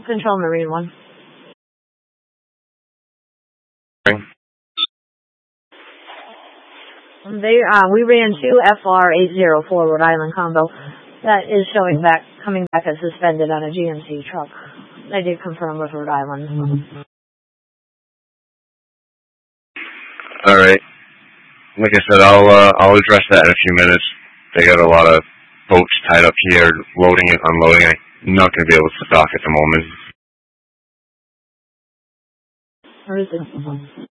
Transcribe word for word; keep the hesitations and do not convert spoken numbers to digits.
Control Marine one. They, uh, we ran two F R eight oh four Rhode Island combo. That is showing back, coming back as suspended on a G M C truck. They did confirm with Rhode Island. All right. Like I said, I'll uh, I'll address that in a few minutes. They got a lot of boats tied up here, loading and unloading. I'm not going to be able to stock at the moment. Where is it?